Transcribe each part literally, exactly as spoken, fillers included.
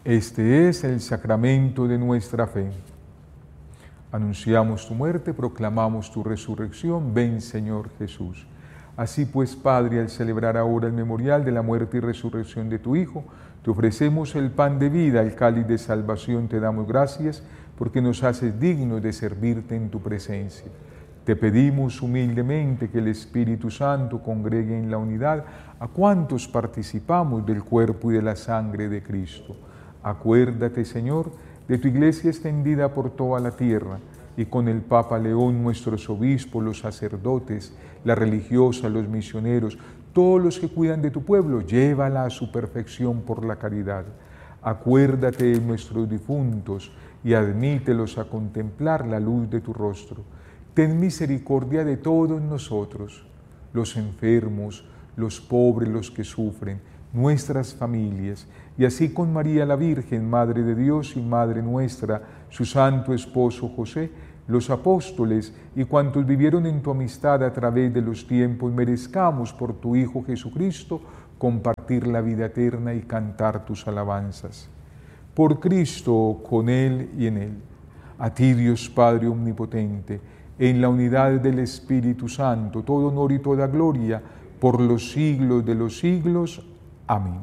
Este es el sacramento de nuestra fe. Anunciamos tu muerte, proclamamos tu resurrección. Ven, Señor Jesús. Así pues, Padre, al celebrar ahora el memorial de la muerte y resurrección de tu Hijo, te ofrecemos el pan de vida, el cáliz de salvación. Te damos gracias porque nos haces dignos de servirte en tu presencia. Te pedimos humildemente que el Espíritu Santo congregue en la unidad a cuantos participamos del cuerpo y de la sangre de Cristo. Acuérdate, Señor, de tu iglesia extendida por toda la tierra, y con el Papa León, nuestros obispos, los sacerdotes, las religiosas, los misioneros, todos los que cuidan de tu pueblo, llévala a su perfección por la caridad. Acuérdate de nuestros difuntos y admítelos a contemplar la luz de tu rostro. Ten misericordia de todos nosotros, los enfermos, los pobres, los que sufren, nuestras familias, y así con María la Virgen, Madre de Dios y Madre nuestra, su santo esposo José, los apóstoles y cuantos vivieron en tu amistad a través de los tiempos, merezcamos por tu Hijo Jesucristo compartir la vida eterna y cantar tus alabanzas. Por Cristo, con Él y en Él, a ti Dios Padre omnipotente, en la unidad del Espíritu Santo, todo honor y toda gloria, por los siglos de los siglos. Amén.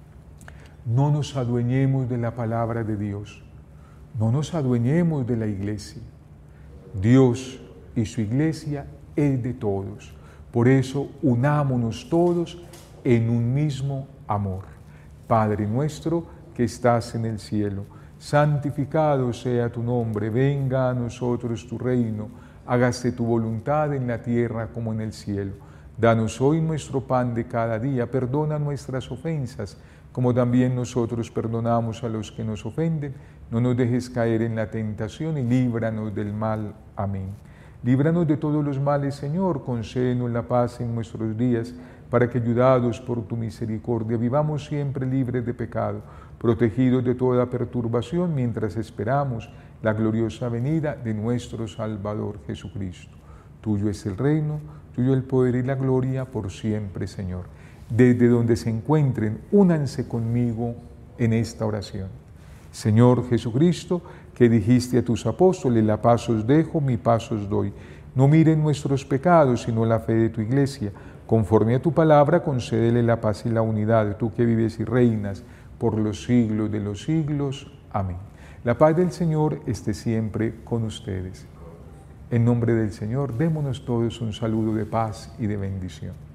No nos adueñemos de la palabra de Dios, no nos adueñemos de la iglesia. Dios y su iglesia es de todos. Por eso unámonos todos en un mismo amor. Padre nuestro que estás en el cielo, santificado sea tu nombre, venga a nosotros tu reino, hágase tu voluntad en la tierra como en el cielo. Danos hoy nuestro pan de cada día, perdona nuestras ofensas, como también nosotros perdonamos a los que nos ofenden. No nos dejes caer en la tentación y líbranos del mal. Amén. Líbranos de todos los males, Señor, concédenos la paz en nuestros días, para que, ayudados por tu misericordia, vivamos siempre libres de pecado, protegidos de toda perturbación, mientras esperamos la gloriosa venida de nuestro Salvador Jesucristo. Tuyo es el reino, tuyo el poder y la gloria por siempre, Señor. Desde donde se encuentren, únanse conmigo en esta oración. Señor Jesucristo, que dijiste a tus apóstoles, la paz os dejo, mi paz os doy. No miren nuestros pecados, sino la fe de tu iglesia. Conforme a tu palabra, concédele la paz y la unidad, tú que vives y reinas por los siglos de los siglos. Amén. La paz del Señor esté siempre con ustedes. En nombre del Señor, démonos todos un saludo de paz y de bendición.